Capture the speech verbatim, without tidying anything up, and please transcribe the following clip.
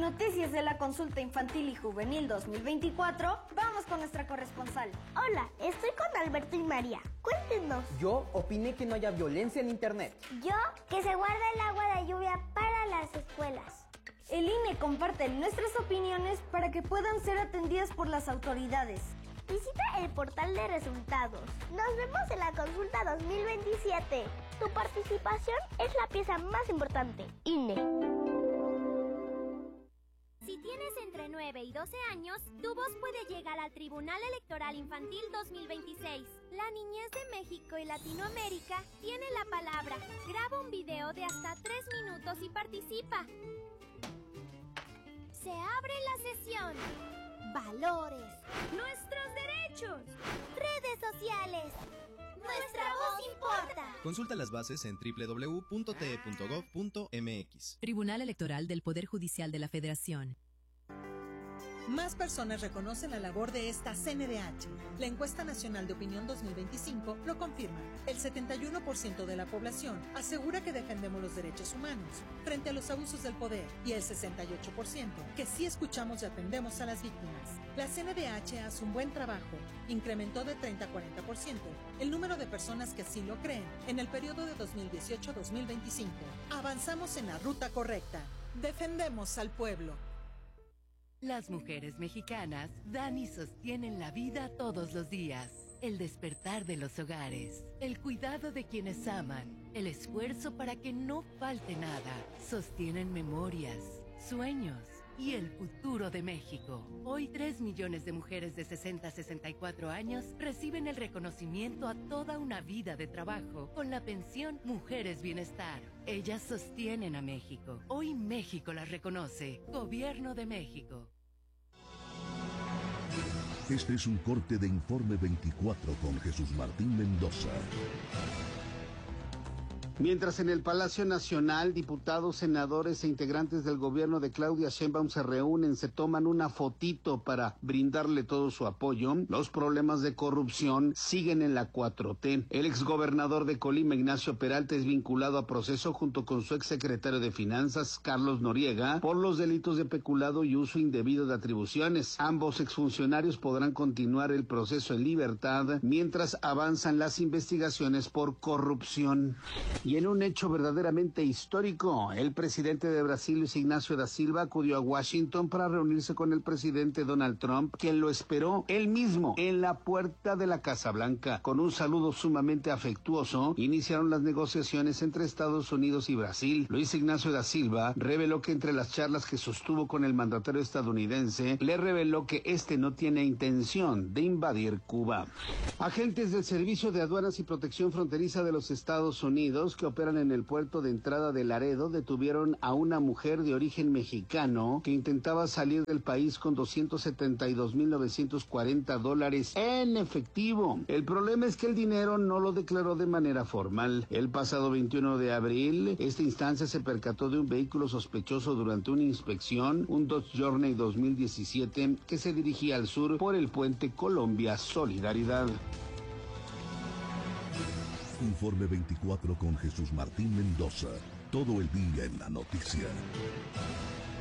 noticias de la consulta infantil y juvenil dos mil veinticuatro, vamos con nuestra corresponsal. Hola, estoy con Alberto y María. Cuéntenos. Yo opiné que no haya violencia en internet. Yo, que se guarde el agua de lluvia para las escuelas. El I N E comparte nuestras opiniones para que puedan ser atendidas por las autoridades. Visita el portal de resultados. Nos vemos en la consulta dos mil veintisiete. Tu participación es la pieza más importante. I N E. Si tienes entre nueve y doce años, tu voz puede llegar al Tribunal Electoral Infantil dos mil veintiséis. La niñez de México y Latinoamérica tiene la palabra. Graba un video de hasta tres minutos y participa. Se abre la sesión. Valores. Nuestros derechos. Redes sociales. Nuestra voz importa. Consulta las bases en doble u doble u doble u punto t e punto gov punto m x. Tribunal Electoral del Poder Judicial de la Federación. Más personas reconocen la labor de esta C N D H. La encuesta nacional de opinión dos mil veinticinco lo confirma. El setenta y uno por ciento de la población asegura que defendemos los derechos humanos frente a los abusos del poder y el sesenta y ocho por ciento que sí escuchamos y atendemos a las víctimas. La C N D H hace un buen trabajo. Incrementó de treinta a cuarenta por ciento el número de personas que así lo creen en el periodo de dos mil dieciocho a dos mil veinticinco. Avanzamos en la ruta correcta. Defendemos al pueblo. Las mujeres mexicanas dan y sostienen la vida todos los días. El despertar de los hogares, el cuidado de quienes aman, el esfuerzo para que no falte nada. Sostienen memorias, sueños y el futuro de México. Hoy tres millones de mujeres de sesenta a sesenta y cuatro años reciben el reconocimiento a toda una vida de trabajo con la pensión Mujeres Bienestar. Ellas sostienen a México. Hoy México las reconoce. Gobierno de México. Este es un corte de Informe veinticuatro con Jesús Martín Mendoza. Mientras en el Palacio Nacional, diputados, senadores e integrantes del gobierno de Claudia Sheinbaum se reúnen, se toman una fotito para brindarle todo su apoyo, los problemas de corrupción siguen en la cuatro T. El exgobernador de Colima, Ignacio Peralta, es vinculado a proceso junto con su exsecretario de Finanzas, Carlos Noriega, por los delitos de peculado y uso indebido de atribuciones. Ambos exfuncionarios podrán continuar el proceso en libertad mientras avanzan las investigaciones por corrupción. Y en un hecho verdaderamente histórico, el presidente de Brasil, Luis Ignacio da Silva, acudió a Washington para reunirse con el presidente Donald Trump, quien lo esperó él mismo en la puerta de la Casa Blanca. Con un saludo sumamente afectuoso, iniciaron las negociaciones entre Estados Unidos y Brasil. Luis Ignacio da Silva reveló que entre las charlas que sostuvo con el mandatario estadounidense, le reveló que este no tiene intención de invadir Cuba. Agentes del Servicio de Aduanas y Protección Fronteriza de los Estados Unidos que operan en el puerto de entrada de Laredo detuvieron a una mujer de origen mexicano que intentaba salir del país con doscientos setenta y dos mil novecientos cuarenta dólares en efectivo. El problema es que el dinero no lo declaró de manera formal. El pasado veintiuno de abril, esta instancia se percató de un vehículo sospechoso durante una inspección, un Dodge Journey dos mil diecisiete, que se dirigía al sur por el puente Colombia Solidaridad. Informe veinticuatro con Jesús Martín Mendoza. Todo el día en la noticia.